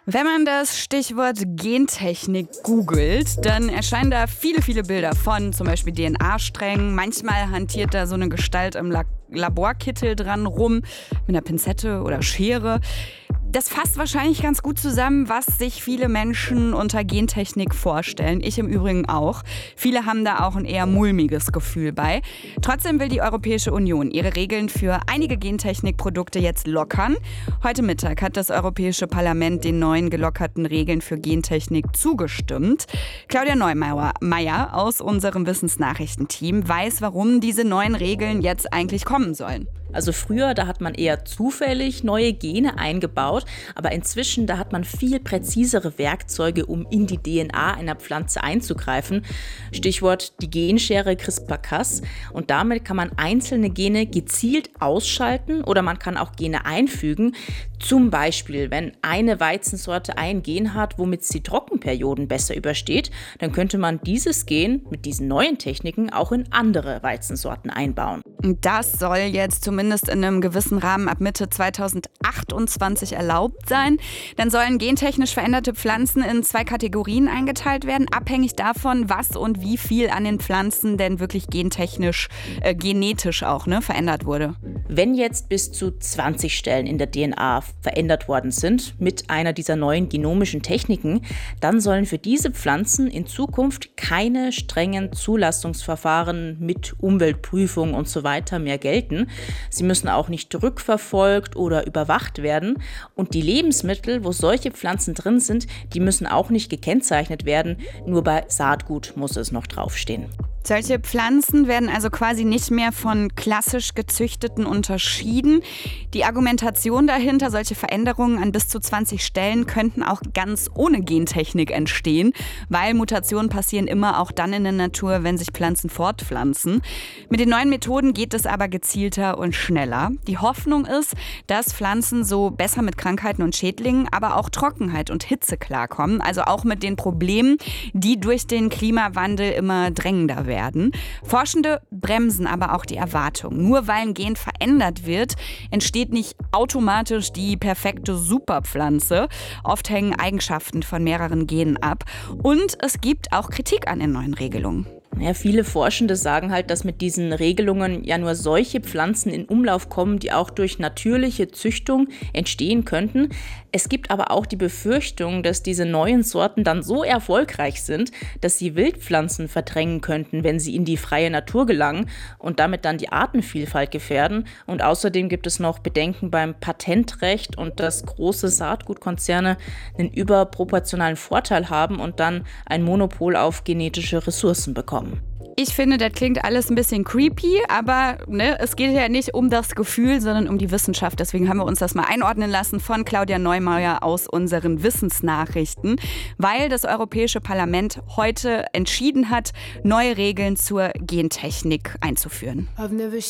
Wenn man das Stichwort Gentechnik googelt, dann erscheinen da viele Bilder von zum Beispiel DNA-Strängen. Manchmal hantiert da so eine Gestalt im Laborkittel dran rum, mit einer Pinzette oder Schere. Das fasst wahrscheinlich ganz gut zusammen, was sich viele Menschen unter Gentechnik vorstellen. Ich im Übrigen auch. Viele haben da auch ein eher mulmiges Gefühl bei. Trotzdem will die Europäische Union ihre Regeln für einige Gentechnikprodukte jetzt lockern. Heute Mittag hat das Europäische Parlament den neuen gelockerten Regeln für Gentechnik zugestimmt. Claudia Neumeier aus unserem Wissensnachrichtenteam weiß, warum diese neuen Regeln jetzt eigentlich kommen sollen. Also früher, da hat man eher zufällig neue Gene eingebaut, aber inzwischen, da hat man viel präzisere Werkzeuge, um in die DNA einer Pflanze einzugreifen. Stichwort die Genschere CRISPR-Cas. Und damit kann man einzelne Gene gezielt ausschalten oder man kann auch Gene einfügen. Zum Beispiel, wenn eine Weizensorte ein Gen hat, womit sie Trockenperioden besser übersteht, dann könnte man dieses Gen mit diesen neuen Techniken auch in andere Weizensorten einbauen. Das soll jetzt zumindest in einem gewissen Rahmen ab Mitte 2028 erlaubt sein. Dann sollen gentechnisch veränderte Pflanzen in 2 Kategorien eingeteilt werden, abhängig davon, was und wie viel an den Pflanzen denn wirklich genetisch auch verändert wurde. Wenn jetzt bis zu 20 Stellen in der DNA verändert worden sind mit einer dieser neuen genomischen Techniken, dann sollen für diese Pflanzen in Zukunft keine strengen Zulassungsverfahren mit Umweltprüfung und so weiter mehr gelten. Sie müssen auch nicht rückverfolgt oder überwacht werden. Und die Lebensmittel, wo solche Pflanzen drin sind, die müssen auch nicht gekennzeichnet werden. Nur bei Saatgut muss es noch draufstehen. Solche Pflanzen werden also quasi nicht mehr von klassisch gezüchteten unterschieden. Die Argumentation dahinter, solche Veränderungen an bis zu 20 Stellen könnten auch ganz ohne Gentechnik entstehen, weil Mutationen passieren immer auch dann in der Natur, wenn sich Pflanzen fortpflanzen. Mit den neuen Methoden geht es aber gezielter und schneller. Die Hoffnung ist, dass Pflanzen so besser mit Krankheiten und Schädlingen, aber auch Trockenheit und Hitze klarkommen, also auch mit den Problemen, die durch den Klimawandel immer drängender werden. Forschende bremsen aber auch die Erwartung. Nur weil ein Gen verändert wird, entsteht nicht automatisch die perfekte Superpflanze. Oft hängen Eigenschaften von mehreren Genen ab. Und es gibt auch Kritik an den neuen Regelungen. Ja, viele Forschende sagen halt, dass mit diesen Regelungen ja nur solche Pflanzen in Umlauf kommen, die auch durch natürliche Züchtung entstehen könnten. Es gibt aber auch die Befürchtung, dass diese neuen Sorten dann so erfolgreich sind, dass sie Wildpflanzen verdrängen könnten, wenn sie in die freie Natur gelangen und damit dann die Artenvielfalt gefährden. Und außerdem gibt es noch Bedenken beim Patentrecht und dass große Saatgutkonzerne einen überproportionalen Vorteil haben und dann ein Monopol auf genetische Ressourcen bekommen. Ich finde, das klingt alles ein bisschen creepy, aber es geht ja nicht um das Gefühl, sondern um die Wissenschaft. Deswegen haben wir uns das mal einordnen lassen von Claudia Neumeier aus unseren Wissensnachrichten, weil das Europäische Parlament heute entschieden hat, neue Regeln zur Gentechnik einzuführen.